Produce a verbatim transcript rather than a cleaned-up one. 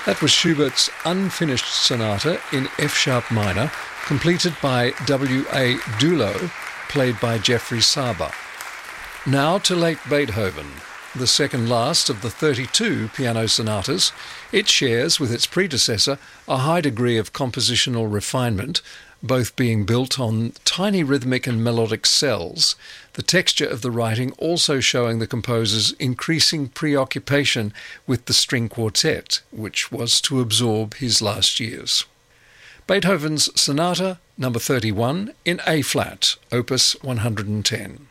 That was Schubert's unfinished sonata in F sharp minor, completed by W A Dulo, played by Jeffrey Saba. Now to late Beethoven, the second last of the thirty-two piano sonatas. It shares with its predecessor a high degree of compositional refinement, both being built on tiny rhythmic and melodic cells, the texture of the writing also showing the composer's increasing preoccupation with the string quartet, which was to absorb his last years. Beethoven's Sonata number thirty-one in A-flat, opus one hundred ten.